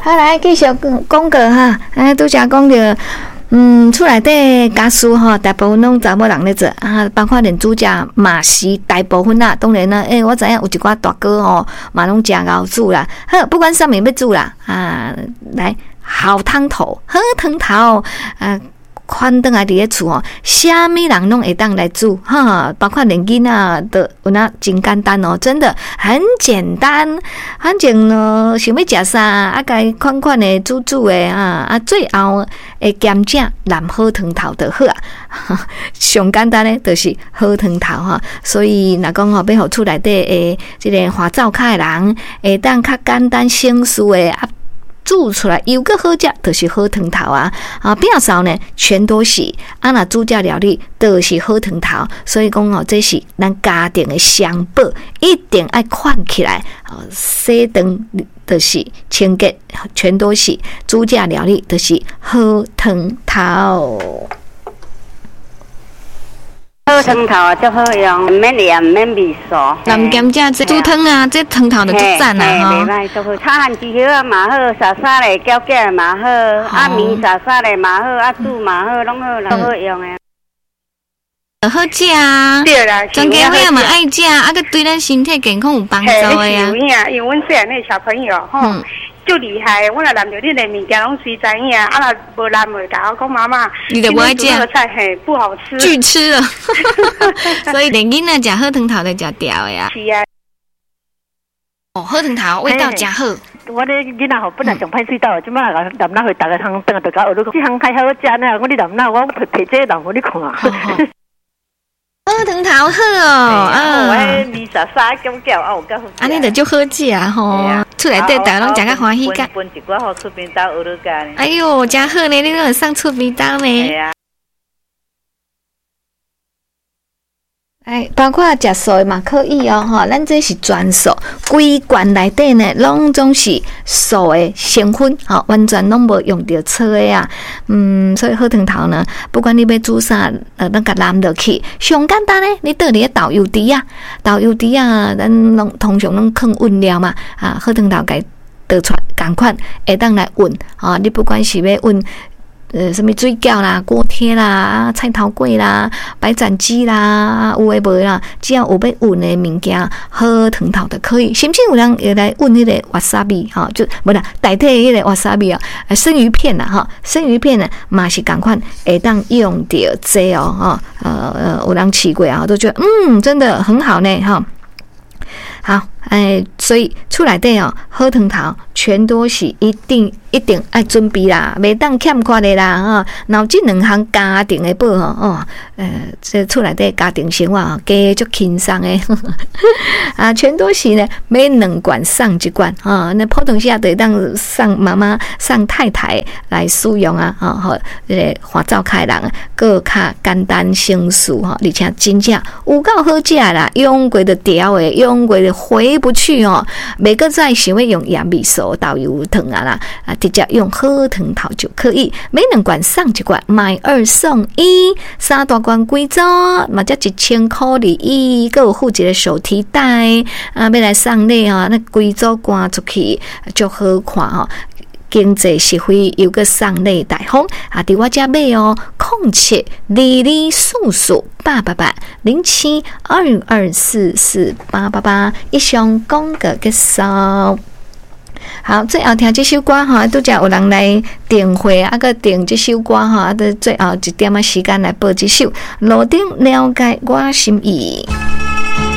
好来继续讲过哈，拄则讲着。厝内底家事吼，大部分拢查某人咧做啊，包括连煮食嘛是大部分啦。当然啦，我知影有一寡大哥吼，嘛拢食熬煮啦。好，不管啥物要煮啦，来好汤头、好汤头，款倒来伫咧厝哦，啥物人拢会当来煮哈，包括连囡仔都有那真简单哦，真的很简单。反正呢，想要食啥，该款款的煮的最后会咸正蓝好汤头就好啊。上简单的就是好汤头哈，所以若讲吼，要互厝内底的这个花灶卡的人，会当较简单省事的煮出来又个好食，就是好汤头啊！变少呢，全都是若煮食料理都是好汤头，所以讲这是咱家庭的香宝，一定爱看起来洗肠就是清洁，全都是煮食料理就是好汤头。 好汤头啊，足好用，免盐免味素。 南咸这煮汤啊，这汤头就足赞啊哈！ 袂歹，足好。炒汉鸡血啊嘛好，沙沙嘞、搅搅嘛好，面沙沙嘞嘛好，煮嘛好，拢好啦，足好用诶。 好食啊！ 对啦， 全家伙嘛爱食，个对咱身体健康有帮助的啊。 因为阮细汉那小朋友吼。就厉害，我若揽着你的物件拢随知影，若无揽袂甲我讲妈妈， 你就不爱食菜，嘿，不好吃， 拒吃了。所以连囡仔食好汤头都食掉的呀。 是啊。 好汤头味道真好。 我咧囡仔吼本来上歹水道，即摆来揽拿去逐个通等下就甲学你讲，即项开好食呢，我你揽拿我摕这揽互你看。 好汤头好我味沙沙搅搅有够好。 安尼就足好食啊吼！厝内底大家拢食较欢喜个。 分一寡互厝边兜学你教。 哎哟，真好呢！你都会送厝边兜呢。包括食素的嘛可以哦，哈，咱这是全素，规罐内底呢，拢总是素的成分，哈，完全拢无用到错的啊。所以好汤头呢，不管你要煮啥，咱甲揽落去，上简单呢，你倒伫豆油池啊，豆油池啊，咱拢通常拢放温料嘛，好汤头该倒出共款，会当来温啊，你不管是要温。什么水饺啦、锅贴啦、菜头粿啦、白斩鸡啦，有诶无啦，只要有要温的物件，好汤头就可以。甚至有人会来温迄个 wasabi 哈，就无啦，代替迄个 wasabi 啊，生鱼片啦哈，生鱼片呢嘛是共款，会当用到这哦哈，有人吃过啊，都觉得真的很好呢哈。好，所以厝内底哦，好汤头全都是一定爱准备啦，袂当欠缺的啦然后这两项家庭的宝这厝内底家庭生活加足轻松的全都是呢，买两罐送一罐那普通时就当送妈妈、送太太来使用好，这个花灶开人个较简单省事而且真正有够好食啦，用过的调的，用过的回不去每个再想要用盐味素豆油汤啦直接用好汤头就可以，买两罐送一罐，买2送1，三大罐几组嘛才1000块而已，还有附一个手提袋要来送礼那几组赶出去就好看经济实惠又个送礼大方伫我遮买072244880722448888以上广告结束。好，最后听这首歌拄则有人来订货个订这首歌最后一点时间来播这首《路顶了解我心意》。